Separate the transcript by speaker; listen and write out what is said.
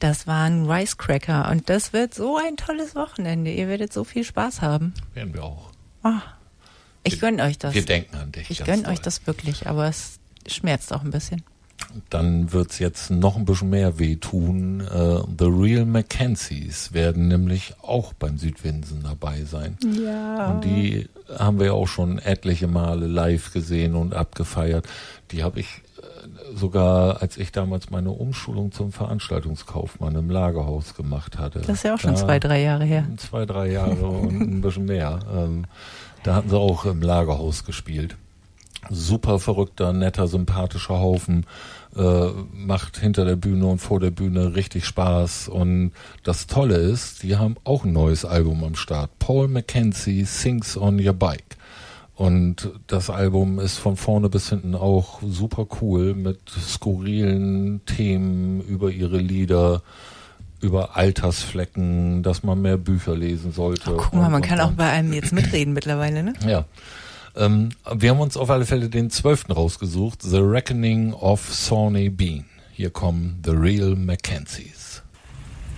Speaker 1: Das waren Icecracker und das wird so ein tolles Wochenende. Ihr werdet so viel Spaß haben.
Speaker 2: Werden wir auch.
Speaker 1: Ich gönne euch das.
Speaker 2: Wir denken an dich.
Speaker 1: Ich gönne euch das wirklich, aber es schmerzt auch ein bisschen.
Speaker 2: Dann wird's jetzt noch ein bisschen mehr wehtun. The Real Mackenzies werden nämlich auch beim Südwinsen dabei sein.
Speaker 1: Ja.
Speaker 2: Und die haben wir auch schon etliche Male live gesehen und abgefeiert. Die habe ich sogar, als ich damals meine Umschulung zum Veranstaltungskaufmann im Lagerhaus gemacht hatte.
Speaker 1: Das ist ja auch schon 2-3 Jahre her.
Speaker 2: 2-3 Jahre und ein bisschen mehr. Da hatten sie auch im Lagerhaus gespielt. Super verrückter, netter, sympathischer Haufen, macht hinter der Bühne und vor der Bühne richtig Spaß. Und das Tolle ist, die haben auch ein neues Album am Start. Paul Mackenzie Sings on Your Bike. Und das Album ist von vorne bis hinten auch super cool mit skurrilen Themen über ihre Lieder, über Altersflecken, dass man mehr Bücher lesen sollte.
Speaker 1: Guck mal, man kann auch bei einem jetzt mitreden mittlerweile, ne?
Speaker 2: Ja. Wir haben uns auf alle Fälle den 12. rausgesucht, The Reckoning of Sawney Bean. Hier kommen The Real Mackenzies.